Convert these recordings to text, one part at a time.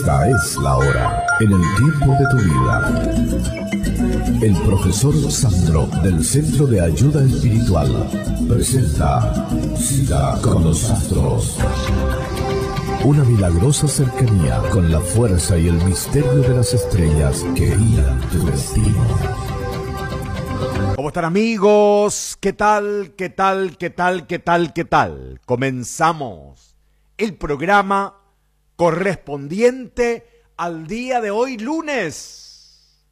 Esta es la hora, en el tiempo de tu vida. El profesor Sandro del Centro de Ayuda Espiritual presenta Cita con los Astros. Una milagrosa cercanía con la fuerza y el misterio de las estrellas que guían tu destino. ¿Cómo están, amigos? ¿Qué tal? ¿Qué tal? ¿Qué tal? ¿Qué tal? ¿Qué tal? Comenzamos el programa correspondiente al día de hoy, lunes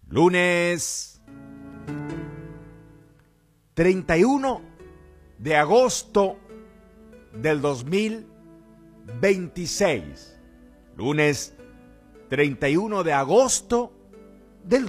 31 de agosto del 2026. Lunes 31 de agosto del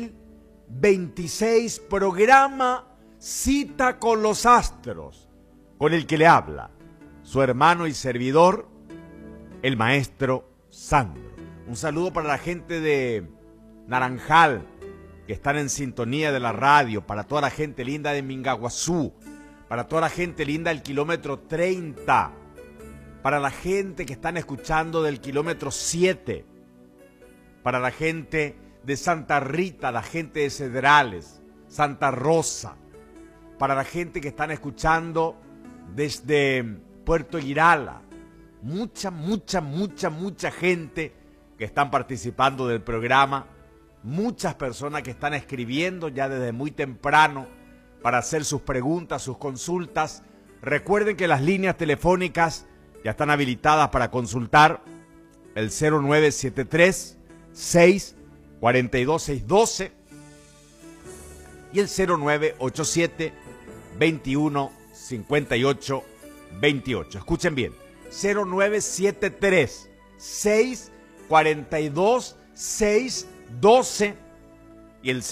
2026, programa Cita con los Astros, con el que le habla su hermano y servidor, el maestro Sandro. Un saludo para la gente de Naranjal, que están en sintonía de la radio, para toda la gente linda de Mingaguazú, para toda la gente linda del kilómetro 30, para la gente que están escuchando del kilómetro 7, para la gente de Santa Rita, la gente de Cedrales, Santa Rosa, para la gente que están escuchando desde Puerto Irala, mucha gente que están participando del programa, muchas personas que están escribiendo ya desde muy temprano para hacer sus preguntas, sus consultas. Recuerden que las líneas telefónicas ya están habilitadas para consultar, el 0973-642-612 y el 0987-2158-28. Escuchen bien, 0973-642-612 y el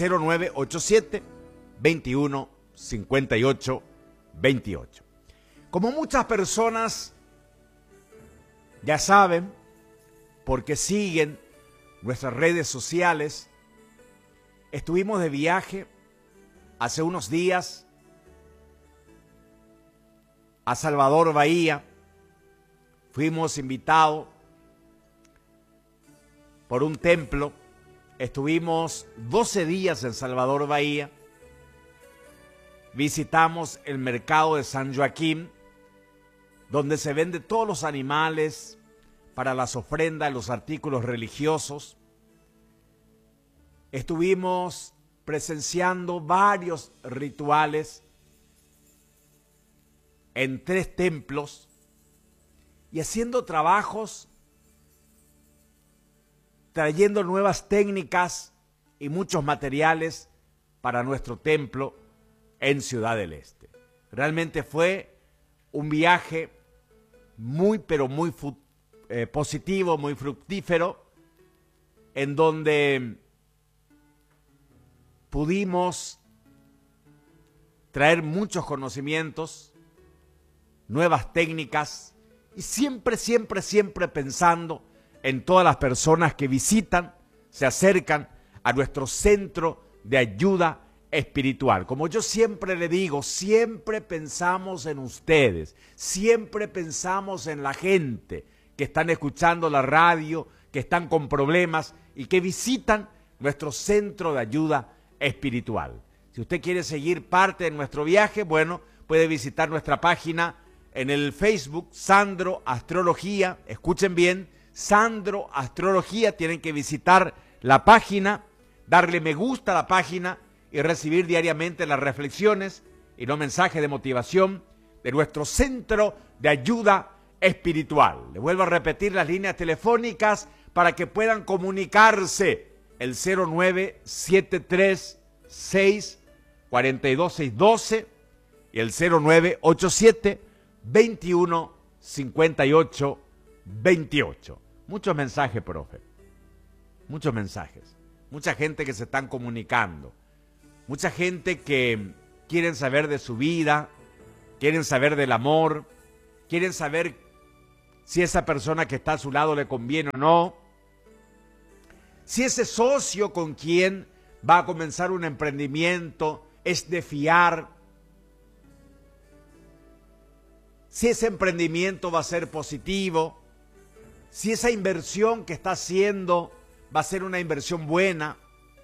0987-2158-28. Como muchas personas ya saben, porque siguen nuestras redes sociales, estuvimos de viaje hace unos días a Salvador Bahía. Fuimos invitados por un templo. Estuvimos 12 días en Salvador Bahía. Visitamos el mercado de San Joaquín, donde se venden todos los animales para las ofrendas, los artículos religiosos. Estuvimos presenciando varios rituales en 3 templos y haciendo trabajos, trayendo nuevas técnicas y muchos materiales para nuestro templo en Ciudad del Este. Realmente fue un viaje muy, pero muy positivo, muy fructífero, en donde pudimos traer muchos conocimientos, nuevas técnicas y siempre pensando en todas las personas que visitan, se acercan a nuestro centro de ayuda espiritual. Como yo siempre le digo, siempre pensamos en ustedes, siempre pensamos en la gente que están escuchando la radio, que están con problemas y que visitan nuestro centro de ayuda espiritual. Si usted quiere seguir parte de nuestro viaje, bueno, puede visitar nuestra página en el Facebook, Sandro Astrología. Escuchen bien, Sandro Astrología. Tienen que visitar la página, darle me gusta a la página y recibir diariamente las reflexiones y los mensajes de motivación de nuestro centro de ayuda espiritual. Le vuelvo a repetir las líneas telefónicas para que puedan comunicarse. El 0973-642-612 y el 0987-2158-28. Muchos mensajes, profe. Muchos mensajes. Mucha gente que se están comunicando. Mucha gente que quieren saber de su vida, quieren saber del amor, quieren saber si esa persona que está a su lado le conviene o no, si ese socio con quien va a comenzar un emprendimiento es de fiar, si ese emprendimiento va a ser positivo, si esa inversión que está haciendo va a ser una inversión buena,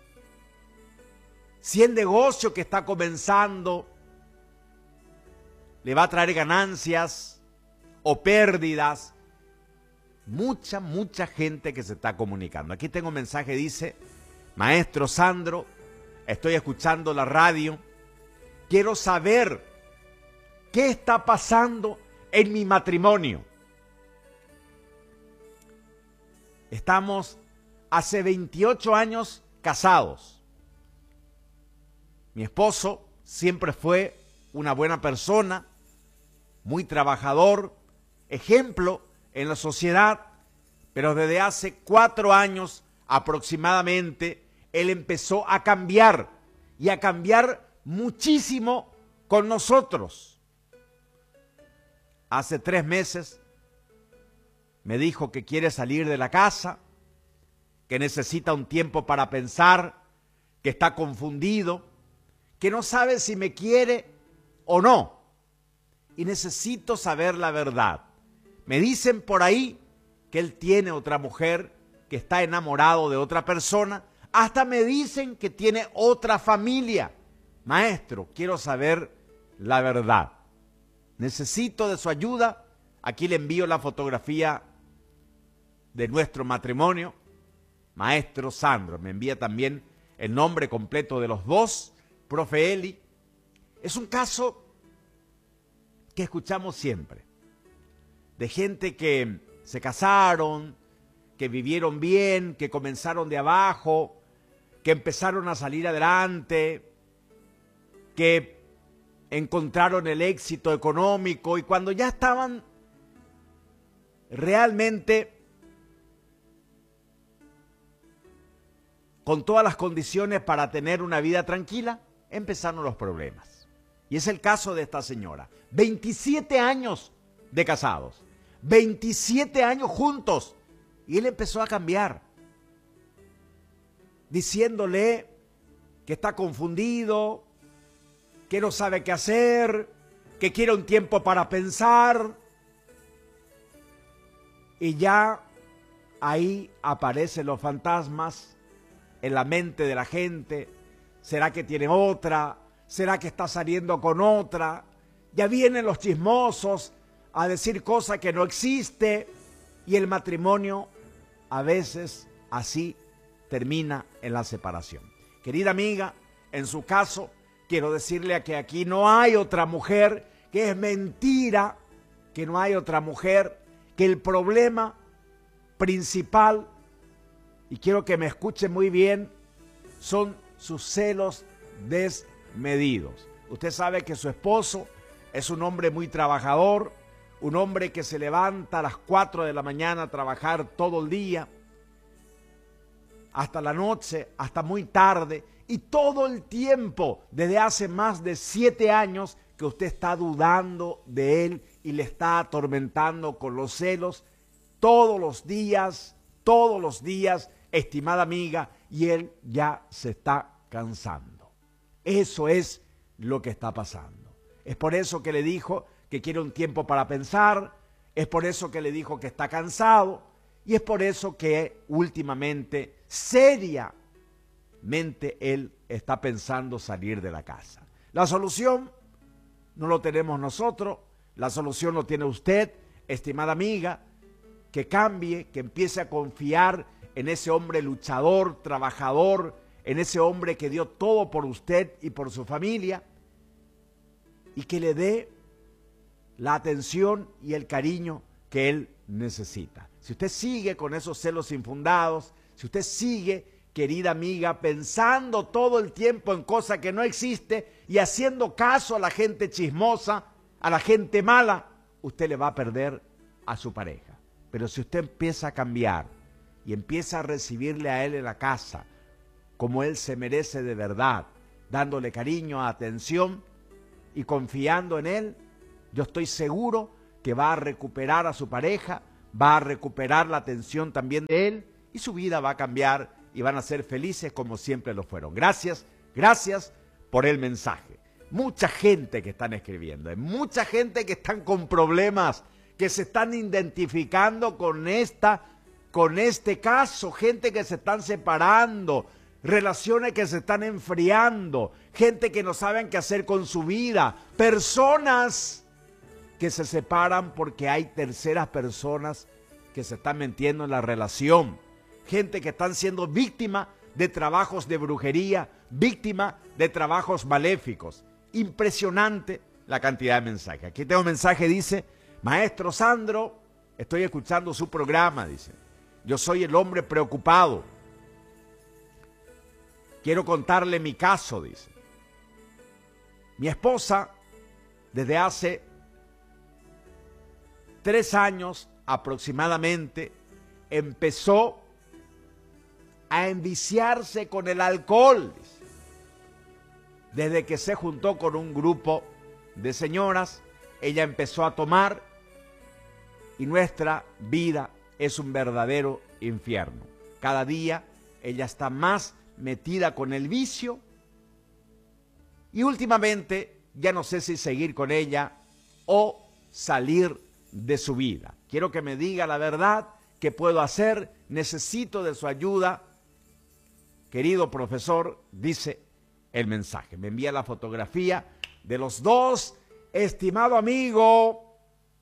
si el negocio que está comenzando le va a traer ganancias o pérdidas. Mucha gente que se está comunicando. Aquí tengo un mensaje, dice: maestro Sandro, estoy escuchando la radio, quiero saber qué está pasando en mi matrimonio. Estamos hace 28 años casados. Mi esposo siempre fue una buena persona, muy trabajador, ejemplo en la sociedad, pero desde hace 4 años aproximadamente, él empezó a cambiar y a cambiar muchísimo con nosotros. Hace 3 meses me dijo que quiere salir de la casa, que necesita un tiempo para pensar, que está confundido, que no sabe si me quiere o no. Y necesito saber la verdad. Me dicen por ahí que él tiene otra mujer, que está enamorado de otra persona. Hasta me dicen que tiene otra familia. Maestro, quiero saber la verdad. Necesito de su ayuda. Aquí le envío la fotografía de nuestro matrimonio. Maestro Sandro, me envía también el nombre completo de los dos, profe Eli. Es un caso que escuchamos siempre, de gente que se casaron, que vivieron bien, que comenzaron de abajo, que empezaron a salir adelante, que encontraron el éxito económico y cuando ya estaban realmente con todas las condiciones para tener una vida tranquila, empezaron los problemas. Y es el caso de esta señora. 27 años de casados, 27 años juntos. Y él empezó a cambiar, diciéndole que está confundido, que no sabe qué hacer, que quiere un tiempo para pensar. Y ya ahí aparecen los fantasmas en la mente de la gente. ¿Será que tiene otra? ¿Será que está saliendo con otra? Ya vienen los chismosos a decir cosas que no existen y el matrimonio a veces así termina en la separación. Querida amiga, en su caso, quiero decirle que aquí no hay otra mujer, que es mentira, que no hay otra mujer, que el problema principal, y quiero que me escuche muy bien, son sus celos desmedidos. Usted sabe que su esposo es un hombre muy trabajador, un hombre que se levanta a las 4 de la mañana a trabajar todo el día, hasta la noche, hasta muy tarde, y todo el tiempo, desde hace más de 7 años, que usted está dudando de él y le está atormentando con los celos todos los días, estimada amiga, y él ya se está cansando. Eso es lo que está pasando. Es por eso que le dijo que quiere un tiempo para pensar, es por eso que le dijo que está cansado, y es por eso que últimamente, seriamente, él está pensando salir de la casa. La solución no lo tenemos nosotros, la solución lo tiene usted, estimada amiga, que cambie, que empiece a confiar en ese hombre luchador, trabajador, en ese hombre que dio todo por usted y por su familia, y que le dé la atención y el cariño que él necesita. Si usted sigue con esos celos infundados, si usted sigue, querida amiga, pensando todo el tiempo en cosas que no existen y haciendo caso a la gente chismosa, a la gente mala, usted le va a perder a su pareja. Pero si usted empieza a cambiar y empieza a recibirle a él en la casa como él se merece de verdad, dándole cariño, atención y confiando en él, yo estoy seguro que va a recuperar a su pareja, va a recuperar la atención también de él y su vida va a cambiar y van a ser felices como siempre lo fueron. Gracias por el mensaje. Mucha gente que están escribiendo, mucha gente que están con problemas, que se están identificando con este caso, gente que se están separando, relaciones que se están enfriando, gente que no saben qué hacer con su vida, personas que se separan porque hay terceras personas que se están metiendo en la relación, gente que están siendo víctimas de trabajos de brujería, víctimas de trabajos maléficos. Impresionante la cantidad de mensajes. Aquí tengo un mensaje, dice: maestro Sandro, estoy escuchando su programa, dice. Yo soy el hombre preocupado. Quiero contarle mi caso, dice. Mi esposa, desde hace 3 años aproximadamente, empezó a enviciarse con el alcohol, dice. Desde que se juntó con un grupo de señoras, ella empezó a tomar y nuestra vida es un verdadero infierno. Cada día ella está más metida con el vicio y últimamente ya no sé si seguir con ella o salir de su vida. Quiero que me diga la verdad, ¿qué puedo hacer? Necesito de su ayuda. Querido profesor, dice el mensaje. Me envía la fotografía de los dos. Estimado amigo,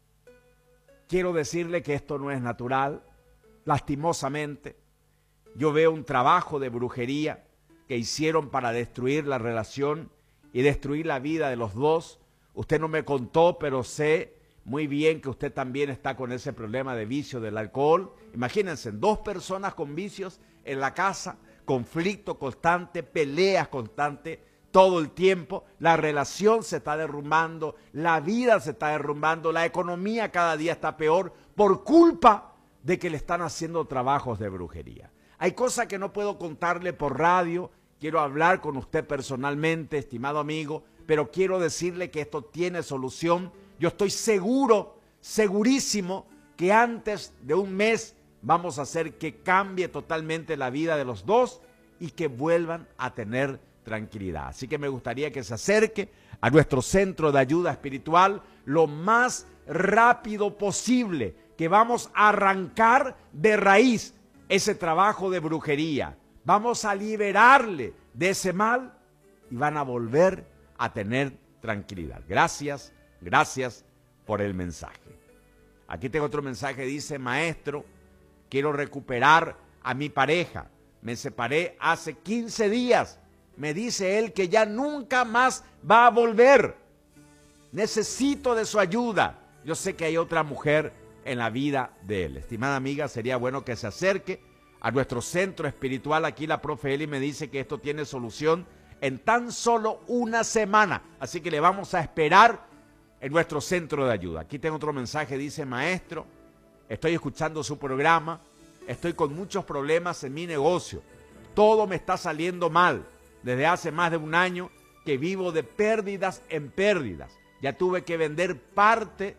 quiero decirle que esto no es natural. Lastimosamente, yo veo un trabajo de brujería que hicieron para destruir la relación y destruir la vida de los dos. Usted no me contó, pero sé muy bien que usted también está con ese problema de vicio del alcohol. Imagínense, 2 personas con vicios en la casa, conflicto constante, peleas constantes todo el tiempo, la relación se está derrumbando, la vida se está derrumbando, la economía cada día está peor por culpa de que le están haciendo trabajos de brujería. Hay cosas que no puedo contarle por radio, quiero hablar con usted personalmente, estimado amigo, pero quiero decirle que esto tiene solución. Yo estoy seguro, segurísimo, que antes de un mes vamos a hacer que cambie totalmente la vida de los dos y que vuelvan a tener tranquilidad. Así que me gustaría que se acerque a nuestro centro de ayuda espiritual lo más rápido posible, que vamos a arrancar de raíz ese trabajo de brujería. Vamos a liberarle de ese mal y van a volver a tener tranquilidad. Gracias, gracias por el mensaje. Aquí tengo otro mensaje, dice: maestro, quiero recuperar a mi pareja. Me separé hace 15 días. Me dice él que ya nunca más va a volver. Necesito de su ayuda. Yo sé que hay otra mujer en la vida de él. Estimada amiga, sería bueno que se acerque a nuestro centro espiritual. Aquí la profe Eli me dice que esto tiene solución en tan solo una semana. Así que le vamos a esperar en nuestro centro de ayuda. Aquí tengo otro mensaje, dice: maestro, estoy escuchando su programa, estoy con muchos problemas en mi negocio, todo me está saliendo mal, desde hace más de un año que vivo de pérdidas en pérdidas, ya tuve que vender parte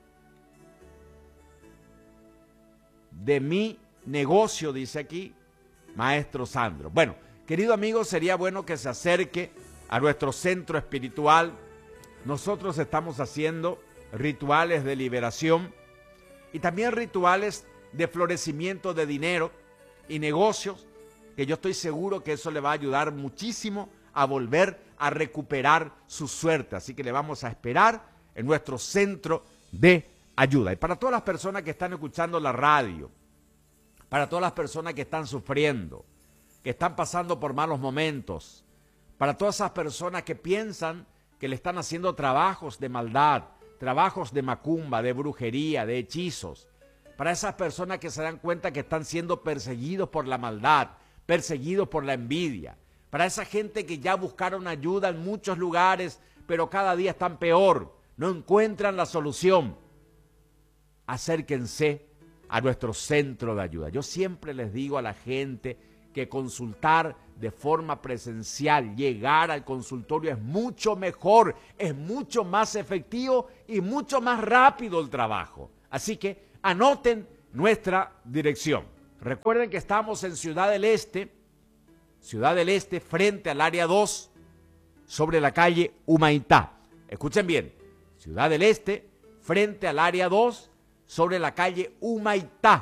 de mi negocio, dice aquí, maestro Sandro. Bueno, querido amigo, sería bueno que se acerque a nuestro centro espiritual. Nosotros estamos haciendo rituales de liberación y también rituales de florecimiento de dinero y negocios, que yo estoy seguro que eso le va a ayudar muchísimo a volver a recuperar su suerte. Así que le vamos a esperar en nuestro centro de ayuda. Y para todas las personas que están escuchando la radio, para todas las personas que están sufriendo, que están pasando por malos momentos, para todas esas personas que piensan que le están haciendo trabajos de maldad, trabajos de macumba, de brujería, de hechizos, para esas personas que se dan cuenta que están siendo perseguidos por la maldad, perseguidos por la envidia, para esa gente que ya buscaron ayuda en muchos lugares, pero cada día están peor, no encuentran la solución. Acérquense a nuestro centro de ayuda. Yo siempre les digo a la gente que consultar de forma presencial, llegar al consultorio es mucho mejor, es mucho más efectivo y mucho más rápido el trabajo. Así que anoten nuestra dirección. Recuerden que estamos en Ciudad del Este frente al área 2, sobre la calle Humaitá. Escuchen bien, Ciudad del Este frente al área 2, sobre la calle Humaitá,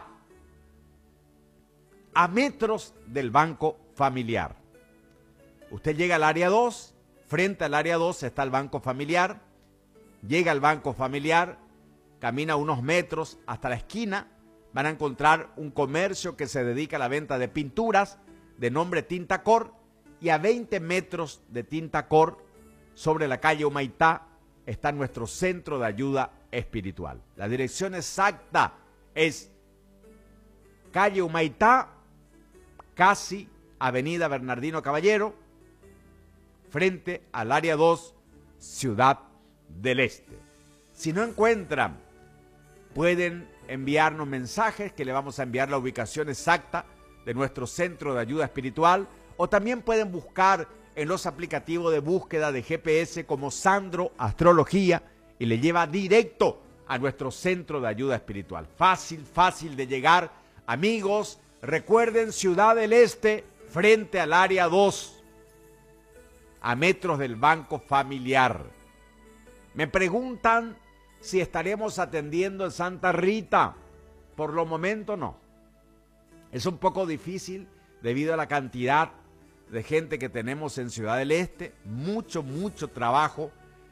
a metros del Banco Familiar. Usted llega al área 2, frente al área 2 está el Banco Familiar, llega al Banco Familiar, camina unos metros hasta la esquina, van a encontrar un comercio que se dedica a la venta de pinturas de nombre Tintacor, y a 20 metros de Tintacor, sobre la calle Humaitá, está nuestro centro de ayuda espiritual. La dirección exacta es calle Humaitá, casi avenida Bernardino Caballero, frente al área 2, Ciudad del Este. Si no encuentran, pueden enviarnos mensajes que le vamos a enviar la ubicación exacta de nuestro centro de ayuda espiritual, o también pueden buscar en los aplicativos de búsqueda de GPS como Sandro Astrología y le lleva directo a nuestro centro de ayuda espiritual. Fácil de llegar. Amigos, recuerden, Ciudad del Este, frente al área 2, a metros del Banco Familiar. Me preguntan si estaremos atendiendo en Santa Rita. Por lo momento no. Es un poco difícil debido a la cantidad de gente que tenemos en Ciudad del Este. Mucho trabajo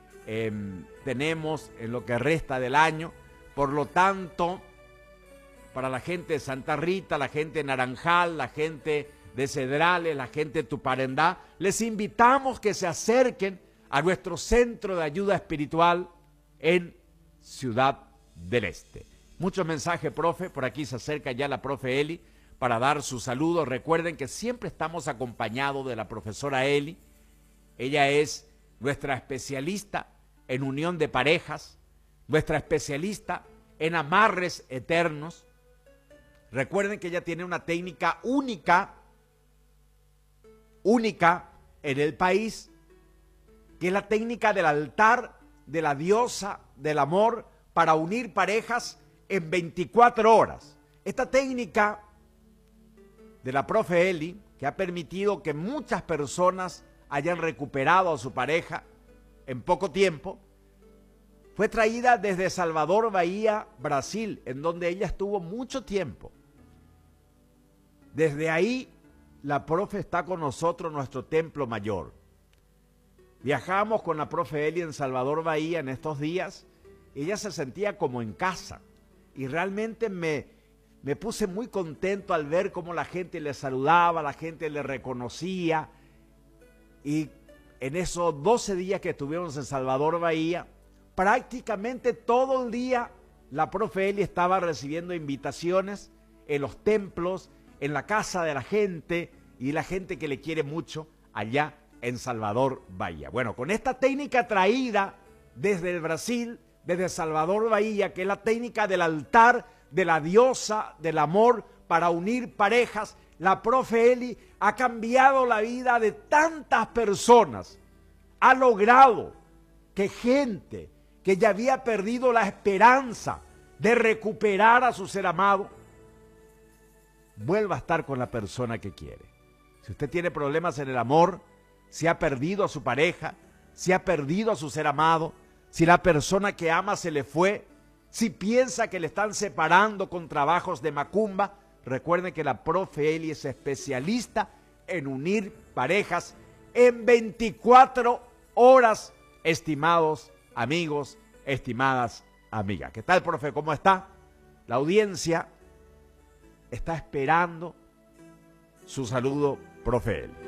tenemos en lo que resta del año. Por lo tanto, para la gente de Santa Rita, la gente de Naranjal, la gente de Cedrales, la gente de Tuparendá, les invitamos que se acerquen a nuestro centro de ayuda espiritual en Ciudad del Este. Muchos mensajes, profe. Por aquí se acerca ya la profe Eli para dar su saludo. Recuerden que siempre estamos acompañados de la profesora Eli. Ella es nuestra especialista en unión de parejas, nuestra especialista en amarres eternos. Recuerden que ella tiene una técnica única en el país, que es la técnica del altar de la diosa del amor para unir parejas en 24 horas. Esta técnica de la profe Eli, que ha permitido que muchas personas hayan recuperado a su pareja en poco tiempo, fue traída desde Salvador Bahía, Brasil, en donde ella estuvo mucho tiempo. Desde ahí, la profe está con nosotros en nuestro templo mayor. Viajamos con la profe Eli en Salvador Bahía en estos días. Ella se sentía como en casa y realmente me puse muy contento al ver cómo la gente le saludaba, la gente le reconocía. Y en esos 12 días que estuvimos en Salvador Bahía, prácticamente todo el día la profe Eli estaba recibiendo invitaciones en los templos, en la casa de la gente y la gente que le quiere mucho allá en Salvador Bahía. Bueno, con esta técnica traída desde el Brasil, desde Salvador Bahía, que es la técnica del altar de la diosa del amor para unir parejas, la profe Eli ha cambiado la vida de tantas personas. Ha logrado que gente que ya había perdido la esperanza de recuperar a su ser amado, vuelva a estar con la persona que quiere. Si usted tiene problemas en el amor, si ha perdido a su pareja, si ha perdido a su ser amado, si la persona que ama se le fue, si piensa que le están separando con trabajos de macumba, recuerden que la profe Eli es especialista en unir parejas en 24 horas, estimados amigos, estimadas amigas. ¿Qué tal, profe? ¿Cómo está? La audiencia está esperando su saludo, profe Eli.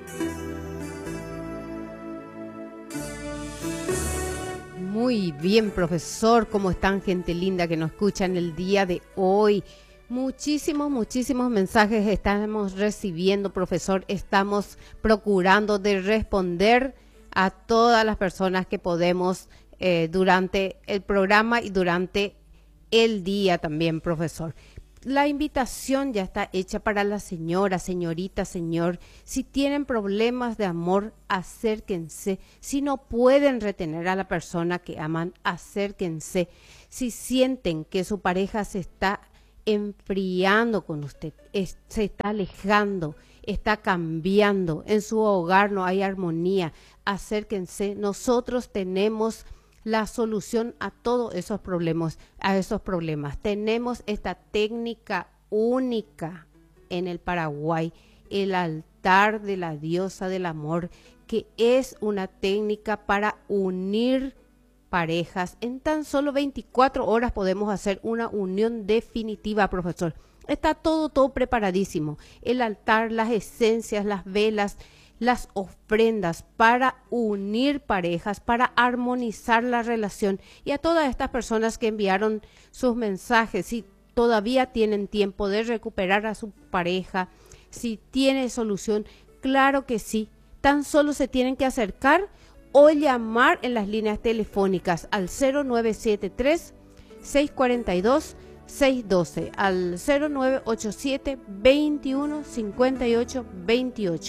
Muy bien, profesor. ¿Cómo están, gente linda que nos escuchan el día de hoy? Muchísimos mensajes estamos recibiendo, profesor. Estamos procurando de responder a todas las personas que podemos durante el programa y durante el día también, profesor. La invitación ya está hecha para la señora, señorita, señor. Si tienen problemas de amor, acérquense. Si no pueden retener a la persona que aman, acérquense. Si sienten que su pareja se está enfriando con usted, se está alejando, está cambiando, en su hogar no hay armonía, acérquense. Nosotros tenemos la solución a todos esos problemas, Tenemos esta técnica única en el Paraguay, el altar de la diosa del amor, que es una técnica para unir parejas. En tan solo 24 horas podemos hacer una unión definitiva, profesor. Está todo preparadísimo. El altar, las esencias, las velas, las ofrendas para unir parejas, para armonizar la relación. Y a todas estas personas que enviaron sus mensajes, si todavía tienen tiempo de recuperar a su pareja, si tiene solución, claro que sí. Tan solo se tienen que acercar o llamar en las líneas telefónicas al 0973-642-612, al 0987-2158-28.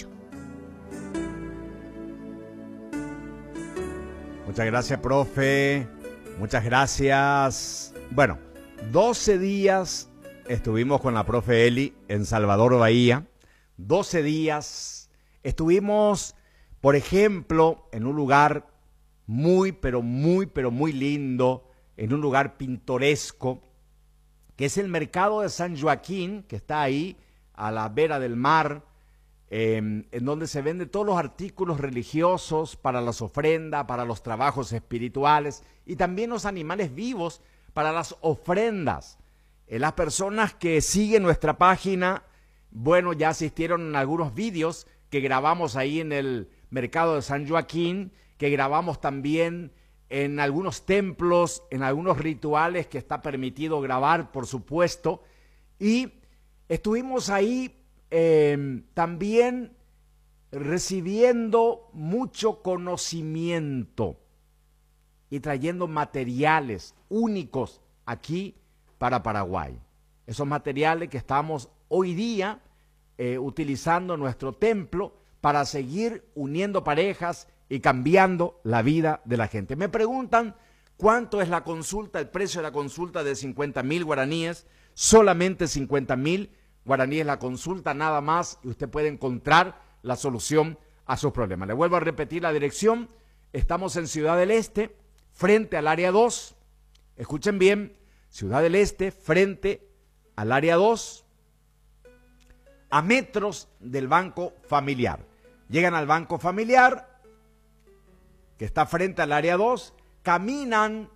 Muchas gracias, profe. Muchas gracias. Bueno, 12 días estuvimos con la profe Eli en Salvador Bahía. 12 días estuvimos, por ejemplo, en un lugar muy lindo, en un lugar pintoresco, que es el mercado de San Joaquín, que está ahí a la vera del mar, en donde se venden todos los artículos religiosos para las ofrendas, para los trabajos espirituales y también los animales vivos para las ofrendas. Las personas que siguen nuestra página, bueno, ya asistieron a algunos vídeos que grabamos ahí en el mercado de San Joaquín, que grabamos también en algunos templos, en algunos rituales que está permitido grabar, por supuesto, y estuvimos ahí también recibiendo mucho conocimiento y trayendo materiales únicos aquí para Paraguay. Esos materiales que estamos hoy día utilizando en nuestro templo para seguir uniendo parejas y cambiando la vida de la gente. Me preguntan cuánto es la consulta, el precio de la consulta de 50.000 guaraníes, solamente 50.000 guaraníes la consulta, nada más, y usted puede encontrar la solución a sus problemas. Le vuelvo a repetir la dirección. Estamos en Ciudad del Este, frente al área 2. Escuchen bien, Ciudad del Este, frente al área 2, a metros del Banco Familiar. Llegan al Banco Familiar, que está frente al área 2, caminan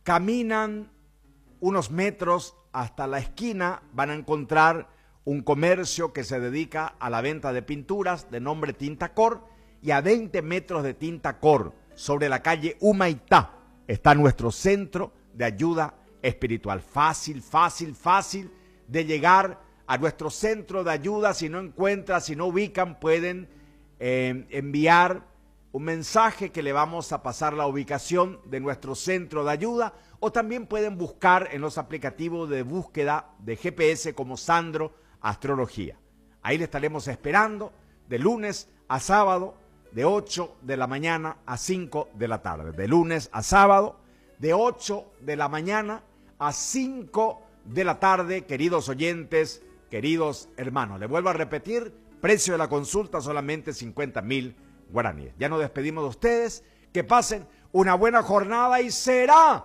unos metros hasta la esquina, van a encontrar un comercio que se dedica a la venta de pinturas de nombre Tinta Cor, y a 20 metros de Tinta Cor, sobre la calle Humaitá, está nuestro centro de ayuda espiritual. Fácil de llegar a nuestro centro de ayuda. Si no encuentran, si no ubican, pueden enviar un mensaje que le vamos a pasar la ubicación de nuestro centro de ayuda, o también pueden buscar en los aplicativos de búsqueda de GPS como Sandro Astrología. Ahí le estaremos esperando de lunes a sábado, de 8 de la mañana a 5 de la tarde. De lunes a sábado, de 8 de la mañana a 5 de la tarde, queridos oyentes, queridos hermanos. Le vuelvo a repetir, precio de la consulta solamente 50.000 guaraníes. Ya nos despedimos de ustedes, que pasen una buena jornada y será